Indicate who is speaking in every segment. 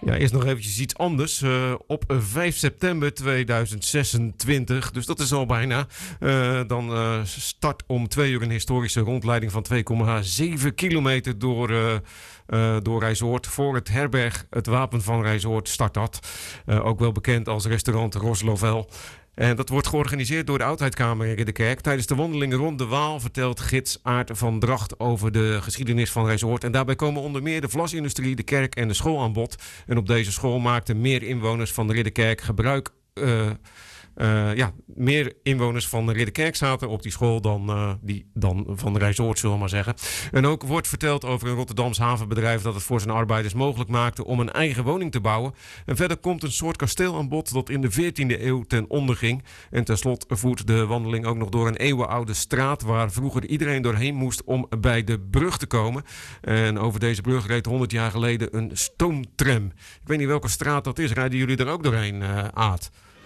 Speaker 1: Ja, eerst nog eventjes iets anders. Op 5 september 2026, dus dat is al bijna. Dan start om 2 uur een historische rondleiding van 2,7 kilometer door Rijsoord. Voor het herberg Het Wapen van Rijsoord start dat. Ook wel bekend als restaurant Roslovel. En dat wordt georganiseerd door de Oudheidkamer in Ridderkerk. Tijdens de wandeling rond de Waal vertelt gids Aart van Dracht over de geschiedenis van Rijsoord. En daarbij komen onder meer de vlasindustrie, de kerk en de school aan bod. En op deze school maakten meer inwoners van de Ridderkerk gebruik. Meer inwoners van de Ridderkerk zaten op die school dan van de Rijsoord, zullen we maar zeggen. En ook wordt verteld over een Rotterdams havenbedrijf dat het voor zijn arbeiders mogelijk maakte om een eigen woning te bouwen. En verder komt een soort kasteel aan bod dat in de 14e eeuw ten onder ging. En tenslotte voert de wandeling ook nog door een eeuwenoude straat waar vroeger iedereen doorheen moest om bij de brug te komen. En over deze brug reed 100 jaar geleden een stoomtram. Ik weet niet welke straat dat is. Rijden jullie er ook doorheen, Aad?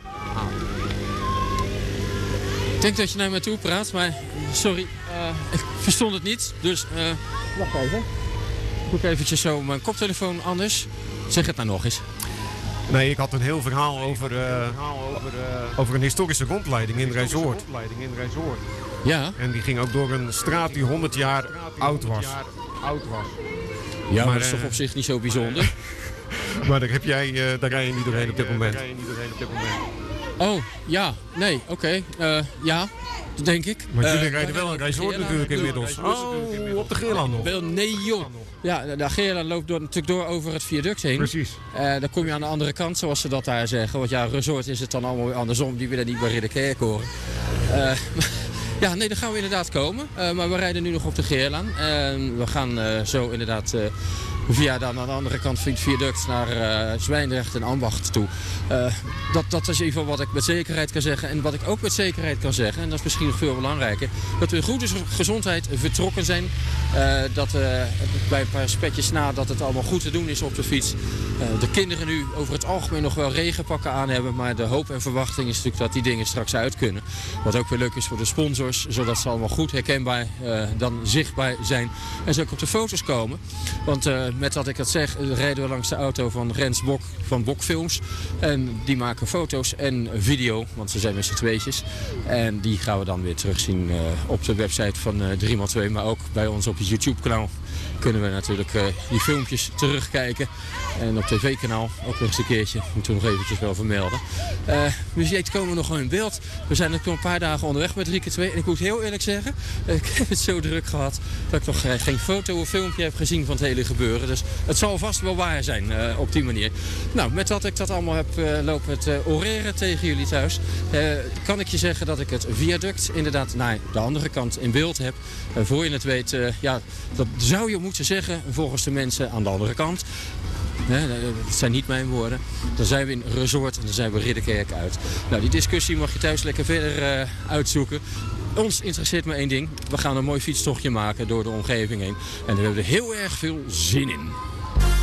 Speaker 2: Ik denk dat je naar mij toe praat, maar sorry, ik verstond het niet. Dus wacht even. Doe ik eventjes zo mijn koptelefoon anders. Zeg het nou nog eens.
Speaker 1: Nee, ik had een heel verhaal over een historische rondleiding in Rijsoord.
Speaker 2: Ja.
Speaker 1: En die ging ook door een straat die 100 jaar oud was.
Speaker 2: Ja, maar dat is toch op zich niet zo bijzonder?
Speaker 1: Maar daar rij je niet doorheen op dit moment.
Speaker 2: Oh, ja. Nee, oké. Ja, dat denk ik.
Speaker 1: Maar jullie rijden wel een Rijsoord natuurlijk inmiddels. Oh, op de Geerland nog.
Speaker 2: Wel, nee joh. Ja, de Geerland loopt natuurlijk door over het viaduct heen.
Speaker 1: Precies.
Speaker 2: Dan kom je aan de andere kant, zoals ze dat daar zeggen. Want ja, Resort is het dan allemaal weer andersom. Die willen niet bij Ridderkerk horen. Ja, nee, daar gaan we inderdaad komen. Maar we rijden nu nog op de Geerlaan. We gaan zo inderdaad via dan aan de andere kant van het viaduct naar Zwijndrecht en Ambacht toe. Dat is in ieder geval wat ik met zekerheid kan zeggen. En wat ik ook met zekerheid kan zeggen, en dat is misschien nog veel belangrijker, dat we in goede gezondheid vertrokken zijn. Dat bij een paar spetjes na dat het allemaal goed te doen is op de fiets. De kinderen nu over het algemeen nog wel regenpakken aan hebben. Maar de hoop en verwachting is natuurlijk dat die dingen straks uit kunnen. Wat ook weer leuk is voor de sponsors. Zodat ze allemaal goed herkenbaar dan zichtbaar zijn. En ze ook op de foto's komen. Want met dat ik dat zeg, rijden we langs de auto van Rens Bok van Bokfilms. En die maken foto's en video. Want ze zijn met z'n tweetjes. En die gaan we dan weer terugzien op de website van 3x2. Maar ook bij ons op het YouTube kanaal kunnen we natuurlijk die filmpjes terugkijken. En op tv-kanaal ook nog eens een keertje. Moeten we nog eventjes wel vermelden. Dus jeet komen we nog gewoon in beeld. We zijn nog een paar dagen onderweg met 3x2. En ik moet heel eerlijk zeggen, ik heb het zo druk gehad dat ik nog geen foto of filmpje heb gezien van het hele gebeuren. Dus het zal vast wel waar zijn op die manier. Nou, met dat ik dat allemaal heb lopen te oreren tegen jullie thuis, kan ik je zeggen dat ik het viaduct inderdaad naar de andere kant in beeld heb. Voor je het weet, dat zou je moeten zeggen volgens de mensen aan de andere kant. Dat zijn niet mijn woorden. Dan zijn we in Resort en dan zijn we Ridderkerk uit. Nou, die discussie mag je thuis lekker verder uitzoeken. Ons interesseert maar één ding. We gaan een mooi fietstochtje maken door de omgeving heen. En daar hebben we heel erg veel zin in.